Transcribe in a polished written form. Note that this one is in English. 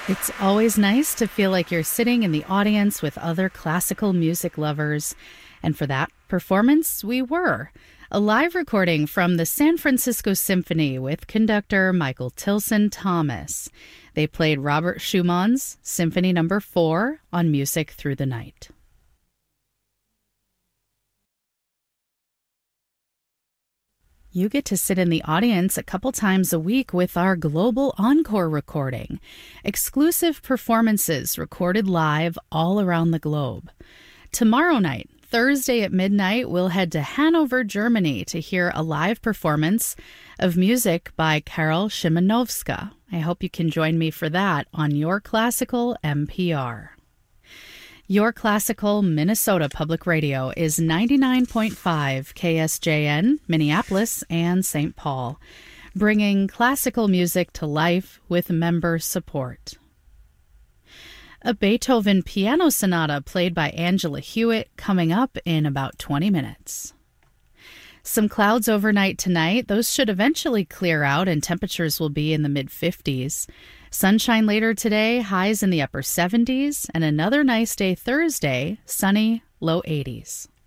It's always nice to feel like you're sitting in the audience with other classical music lovers. And for that performance, we were. A live recording from the San Francisco Symphony with conductor Michael Tilson Thomas. They played Robert Schumann's Symphony No. 4 on Music Through the Night. You get to sit in the audience a couple times a week with our Global Encore recording. Exclusive performances recorded live all around the globe. Tomorrow night, Thursday at midnight, we'll head to Hanover, Germany to hear a live performance of music by Karol Szymanowska. I hope you can join me for that on Your Classical NPR. Your Classical Minnesota Public Radio is 99.5 KSJN, Minneapolis and St. Paul, bringing classical music to life with member support. A Beethoven piano sonata played by Angela Hewitt coming up in about 20 minutes. Some clouds overnight tonight. Those should eventually clear out and temperatures will be in the mid-50s. Sunshine later today, highs in the upper 70s, and another nice day Thursday, sunny, low 80s.